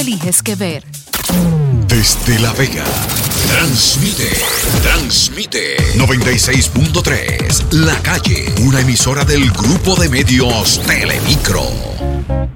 eliges qué ver. Desde La Vega, transmite 96.3, La Calle, una emisora del grupo de medios Telemicro.